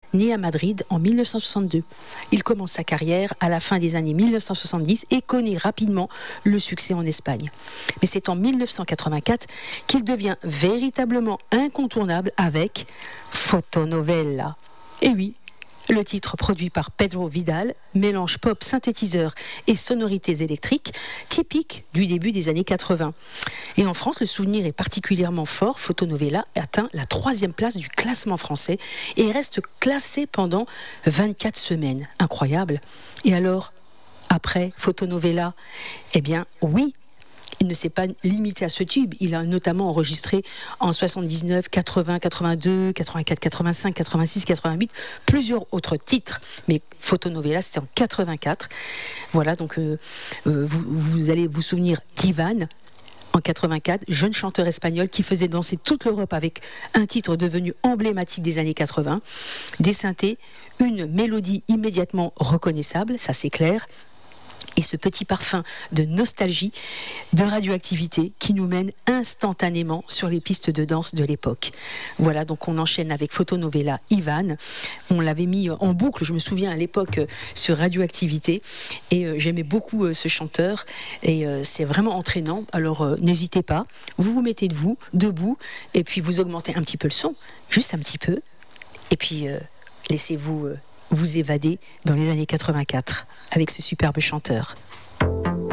né à Madrid en 1962. Il commence sa carrière à la fin des années 1970 et connaît rapidement le succès en Espagne. Mais c'est en 1984 qu'il devient véritablement incontournable avec Fotonovela. Et oui, le titre produit par Pedro Vidal, mélange pop, synthétiseur et sonorités électriques, typique du début des années 80. Et en France, le souvenir est particulièrement fort. Fotonovela atteint la 3e place du classement français et reste classé pendant 24 semaines. Incroyable. Et alors, après Fotonovela, eh bien oui, il ne s'est pas limité à ce tube. Il a notamment enregistré en 79, 80, 82, 84, 85, 86, 88 plusieurs autres titres. Mais Fotonovela, c'était en 84. Voilà, donc vous allez vous souvenir d'Ivan. En 84, jeune chanteur espagnol qui faisait danser toute l'Europe avec un titre devenu emblématique des années 80. Des synthés, une mélodie immédiatement reconnaissable, ça c'est clair. Et ce petit parfum de nostalgie, de radioactivité qui nous mène instantanément sur les pistes de danse de l'époque. Voilà, donc on enchaîne avec Fotonovela Ivan. On l'avait mis en boucle, je me souviens à l'époque, sur Radioactivité. Et j'aimais beaucoup ce chanteur. Et c'est vraiment entraînant. Alors n'hésitez pas, vous vous mettez debout, et puis vous augmentez un petit peu le son, juste un petit peu. Et puis laissez-vous vous évader dans les années 84 avec ce superbe chanteur.